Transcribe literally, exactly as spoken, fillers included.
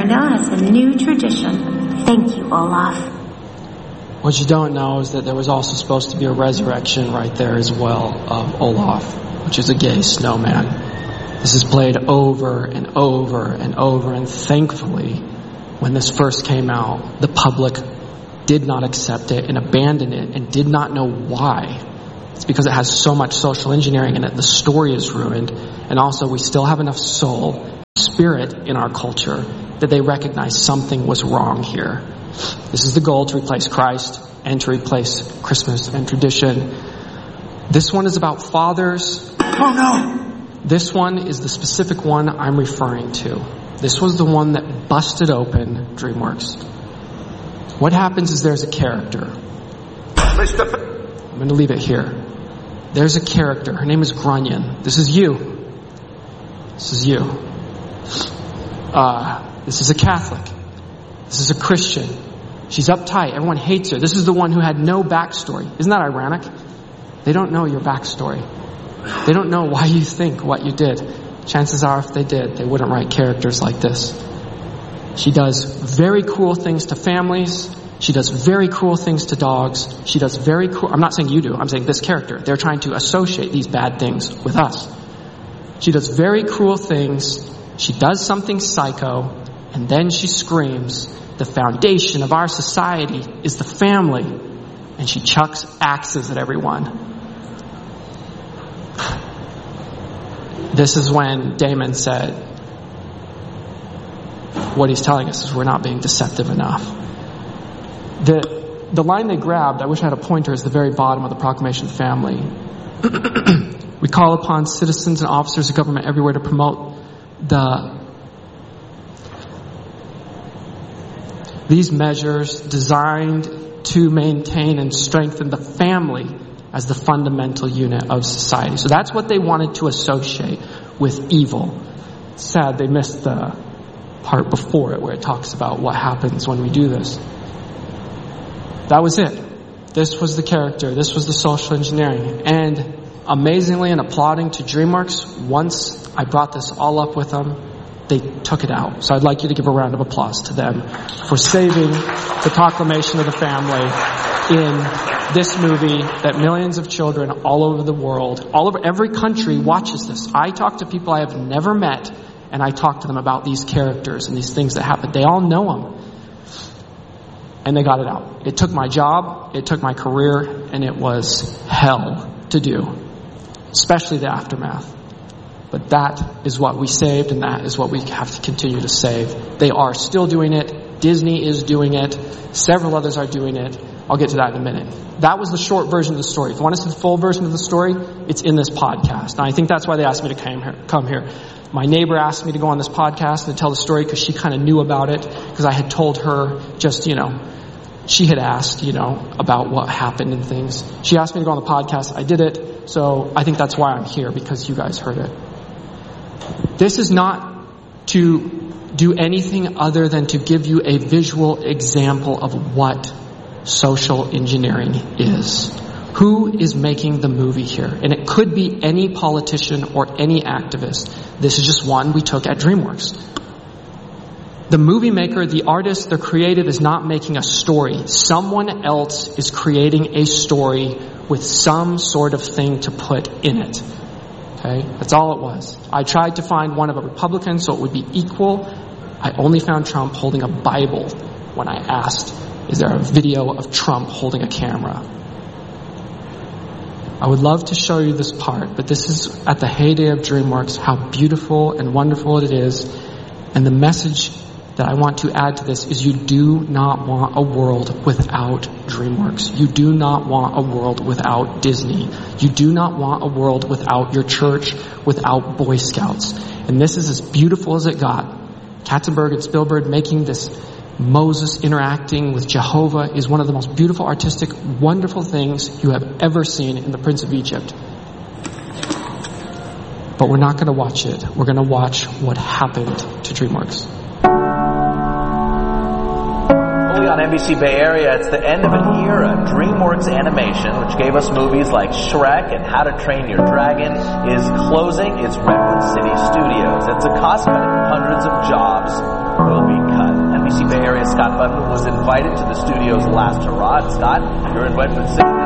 Miranda as a new tradition. Thank you, Olaf. What you don't know is that there was also supposed to be a resurrection right there as well of Olaf, which is a gay snowman. This is played over and over and over, and thankfully, when this first came out, the public did not accept it and abandoned it and did not know why. It's because it has so much social engineering in it. The story is ruined, and also we still have enough soul, spirit in our culture that they recognize something was wrong here. This is the goal, to replace Christ and to replace Christmas and tradition. This one is about fathers. Oh no! This one is the specific one I'm referring to. This was the one that busted open DreamWorks. What happens is there's a character. I'm going to leave it here. There's a character. Her name is Grunion. This is you. This is you. Uh, this is a Catholic. This is a Christian. She's uptight. Everyone hates her. This is the one who had no backstory. Isn't that ironic? They don't know your backstory. They don't know why you think what you did. Chances are, if they did, they wouldn't write characters like this. She does very cruel things to families. She does very cruel things to dogs. She does very cruel... I'm not saying you do. I'm saying this character. They're trying to associate these bad things with us. She does very cruel things. She does something psycho. And then she screams, the foundation of our society is the family. And she chucks axes at everyone. This is when Damon said, what he's telling us is we're not being deceptive enough. The the line they grabbed, I wish I had a pointer, is the very bottom of the Proclamation of the Family. We call upon citizens and officers of government everywhere to promote the these measures designed to maintain and strengthen the family as the fundamental unit of society. So that's what they wanted to associate with evil. Sad they missed the part before it where it talks about what happens when we do this. That was it. This was the character. This was the social engineering. And amazingly and applauding to DreamWorks, once I brought this all up with them, they took it out. So I'd like you to give a round of applause to them for saving the Proclamation of the Family in this movie that millions of children all over the world, all over every country watches this. I talk to people I have never met, and I talk to them about these characters and these things that happen. They all know them. And they got it out. It took my job, it took my career, and it was hell to do. Especially the aftermath. But that is what we saved, and that is what we have to continue to save. They are still doing it. Disney is doing it. Several others are doing it. I'll get to that in a minute. That was the short version of the story. If you want to see the full version of the story, it's in this podcast. And I think that's why they asked me to come here. Come here. My neighbor asked me to go on this podcast and tell the story because she kind of knew about it, because I had told her just, you know, she had asked, you know, about what happened and things. She asked me to go on the podcast. I did it. So I think that's why I'm here, because you guys heard it. This is not to do anything other than to give you a visual example of what social engineering is. Who is making the movie here? And it could be any politician or any activist. This is just one we took at DreamWorks. The movie maker, the artist, the creative is not making a story. Someone else is creating a story with some sort of thing to put in it. Okay? That's all it was. I tried to find one of a Republican so it would be equal. I only found Trump holding a Bible when I asked, is there a video of Trump holding a camera? I would love to show you this part, but this is at the heyday of DreamWorks, how beautiful and wonderful it is. And the message that I want to add to this is you do not want a world without DreamWorks. You do not want a world without Disney. You do not want a world without your church, without Boy Scouts. And this is as beautiful as it got. Katzenberg and Spielberg making this Moses interacting with Jehovah is one of the most beautiful, artistic, wonderful things you have ever seen in The Prince of Egypt. But we're not going to watch it. We're going to watch what happened to DreamWorks. On N B C Bay Area, it's the end of an era. DreamWorks Animation, which gave us movies like Shrek and How to Train Your Dragon, is closing its Redwood City studios. It's a cost cut. Hundreds of jobs will be cut. C Bay Area, Scott Button, was invited to the studio's last hurrah. And Scott, you're in Redwood City.